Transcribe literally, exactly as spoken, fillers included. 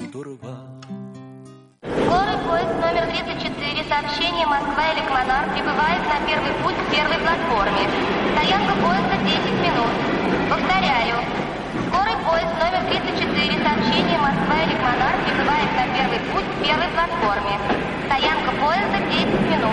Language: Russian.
здорово. Скорый поезд номер тридцать четыре, сообщение Москва-Эликмонар, прибывает на первый путь к первой платформе. Стоянка поезда десять минут.